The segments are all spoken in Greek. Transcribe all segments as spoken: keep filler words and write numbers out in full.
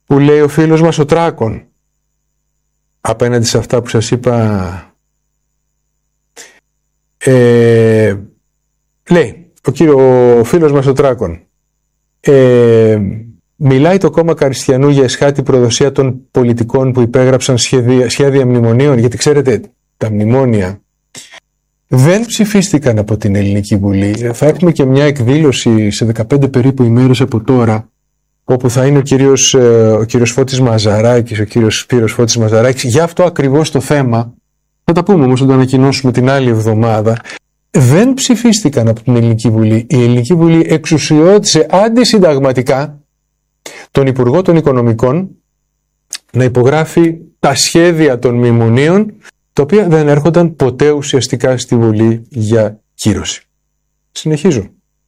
που λέει ο φίλος μας ο Τράκον απέναντι σε αυτά που σας είπα. Ε, λέει ο, κύριο, ο φίλος μας ο Τράκον, ε, μιλάει το κόμμα Καριστιανού για εσχάτη προδοσία των πολιτικών που υπέγραψαν σχέδια, σχέδια μνημονίων, γιατί ξέρετε τα μνημόνια δεν ψηφίστηκαν από την Ελληνική Βουλή. Θα έχουμε και μια εκδήλωση σε δεκαπέντε περίπου ημέρες από τώρα, όπου θα είναι ο κύριος, ο κύριος Φώτης Μαζαράκης, ο κύριος Σπύρος Φώτης Μαζαράκης, για αυτό ακριβώς το θέμα. Θα τα πούμε όμως, θα το ανακοινώσουμε την άλλη εβδομάδα. Δεν ψηφίστηκαν από την Ελληνική Βουλή. Η Ελληνική Βουλή εξουσιώτησε αντισυνταγματικά τον Υπουργό των Οικονομικών να υπογράφει τα σχέδια των μνημονίων, τα οποία δεν έρχονταν ποτέ ουσιαστικά στη Βουλή για κύρωση. Συνεχίζω.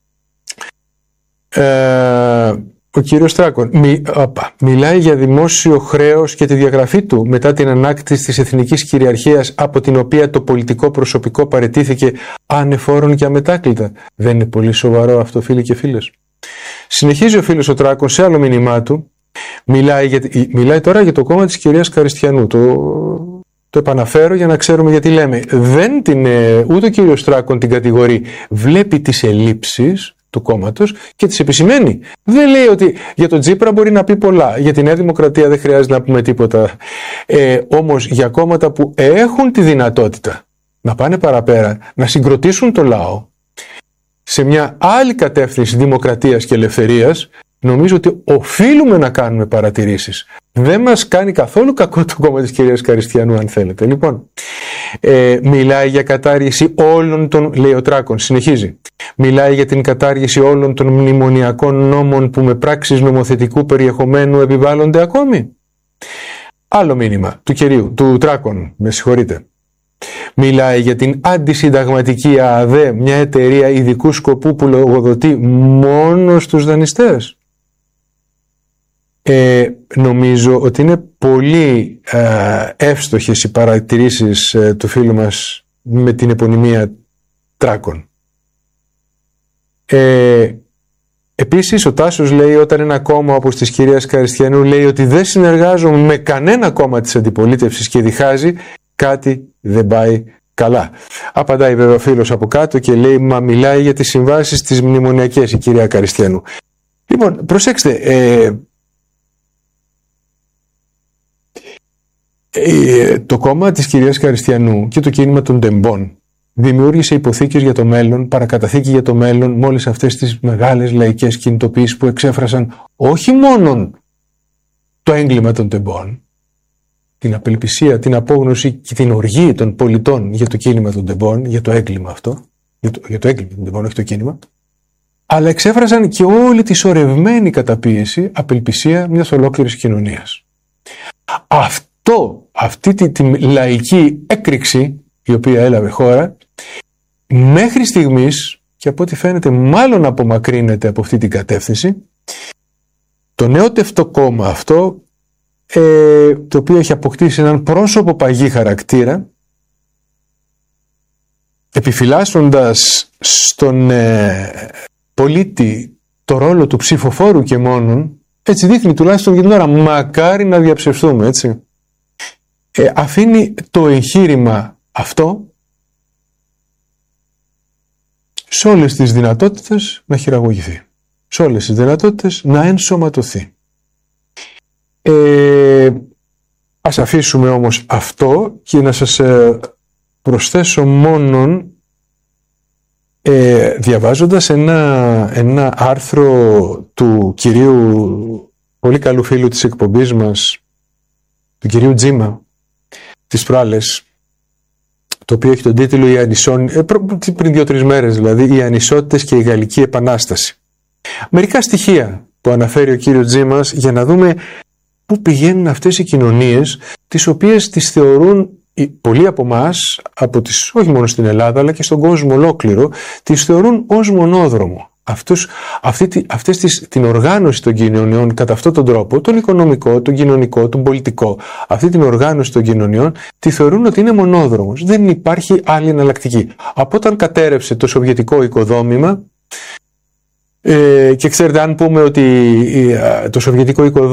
Ε, ο κύριος Τράκον μι, οπα, μιλάει για δημόσιο χρέος και τη διαγραφή του μετά την ανάκτηση της εθνικής κυριαρχίας, από την οποία το πολιτικό προσωπικό παραιτήθηκε ανεφόρον και αμετάκλητα. Δεν είναι πολύ σοβαρό αυτό, φίλοι και φίλες? Συνεχίζει ο φίλος ο Τράκον σε άλλο μήνυμά του. Μιλάει, για, μιλάει τώρα για το κόμμα της κυρίας Καριστιανού. Το, το επαναφέρω για να ξέρουμε γιατί λέμε. Δεν την, ούτε ο κύριος Τράκον την κατηγορεί. Βλέπει τις ελλείψεις του κόμματος και τις επισημαίνει. Δεν λέει ότι για τον Τσίπρα μπορεί να πει πολλά. Για τη Νέα Δημοκρατία δεν χρειάζεται να πούμε τίποτα. Ε, όμως για κόμματα που έχουν τη δυνατότητα να πάνε παραπέρα, να συγκροτήσουν το λαό σε μια άλλη κατεύθυνση δημοκρατίας και ελευθερίας, νομίζω ότι οφείλουμε να κάνουμε παρατηρήσεις. Δεν μας κάνει καθόλου κακό το κόμμα της κυρίας Καριστιανού, αν θέλετε. Λοιπόν, ε, μιλάει για κατάργηση όλων των, λέει ο Τράκον, συνεχίζει, μιλάει για την κατάργηση όλων των μνημονιακών νόμων που με πράξεις νομοθετικού περιεχομένου επιβάλλονται ακόμη. Άλλο μήνυμα του κυρίου, του Τράκον, με συγχωρείτε. Μιλάει για την αντισυνταγματική ΑΔΕ, μια εταιρεία ειδικού σκοπού που λογοδοτεί μόνο στους δανειστές. Ε, νομίζω ότι είναι πολύ ε, εύστοχες οι παρατηρήσεις ε, του φίλου μας με την επωνυμία Τράκον. Ε, επίσης ο Τάσος λέει, όταν ένα κόμμα όπως της κυρίας Καριστιανού λέει ότι δεν συνεργάζομαι με κανένα κόμμα της αντιπολίτευσης και διχάζει, κάτι δεν πάει καλά. Απαντάει βέβαια ο φίλος από κάτω και λέει, μα μιλάει για τις συμβάσεις τις μνημονιακές η κυρία Καριστιανού. Λοιπόν, προσέξτε, ε, ε, το κόμμα της κυρίας Καριστιανού και το κίνημα των τεμπών δημιούργησε υποθήκες για το μέλλον, παρακαταθήκη για το μέλλον, με όλες αυτές τις μεγάλες λαϊκές κινητοποιήσεις που εξέφρασαν όχι μόνο το έγκλημα των τεμπών, την απελπισία, την απόγνωση και την οργή των πολιτών για το κίνημα των τεμπών, για το έγκλημα αυτό, για το, για το έγκλημα των τεμπών, όχι το κίνημα, αλλά εξέφρασαν και όλη τη σωρευμένη καταπίεση, απελπισία μιας ολόκληρης κοινωνίας. Αυτό, αυτή τη, τη λαϊκή έκρηξη η οποία έλαβε χώρα, μέχρι στιγμής, και από ό,τι φαίνεται μάλλον απομακρύνεται από αυτή την κατεύθυνση, το νεότευτο κόμμα αυτό, ε, το οποίο έχει αποκτήσει έναν πρόσωπο παγί χαρακτήρα, επιφυλάσσοντας στον ε, πολίτη το ρόλο του ψηφοφόρου και μόνον, έτσι δείχνει τουλάχιστον για την ώρα, μακάρι να διαψευστούμε, έτσι, ε, αφήνει το εγχείρημα αυτό σε όλες τις δυνατότητες να χειραγωγηθεί, σε όλες τις δυνατότητες να ενσωματωθεί. Ε, ας αφήσουμε όμως αυτό και να σας ε, προσθέσω μόνον ε, διαβάζοντας ένα, ένα άρθρο του κυρίου, πολύ καλού φίλου της εκπομπής μας, του κυρίου Τζίμα, τις προάλλες, το οποίο έχει τον τίτλο «Οι ανισόν... πριν δύο-τρεις μέρες δηλαδή, «Οι ανισότητες και η Γαλλική Επανάσταση». Μερικά στοιχεία που αναφέρει ο κύριος Τζίμας για να δούμε πού πηγαίνουν αυτές οι κοινωνίες, τις οποίες τις θεωρούν πολλοί από εμάς, από τις, όχι μόνο στην Ελλάδα αλλά και στον κόσμο ολόκληρο, τις θεωρούν ως μονόδρομο. Αυτούς, αυτή, αυτές τις, την οργάνωση των κοινωνιών κατά αυτόν τον τρόπο, τον οικονομικό, τον κοινωνικό, τον πολιτικό, αυτή την οργάνωση των κοινωνιών τη θεωρούν ότι είναι μονόδρομος. Δεν υπάρχει άλλη εναλλακτική. Από όταν κατέρευσε το σοβιετικό οικοδόμημα, ε, και ξέρετε, αν πούμε ότι ε, το σοβιετικό οικοδόμημα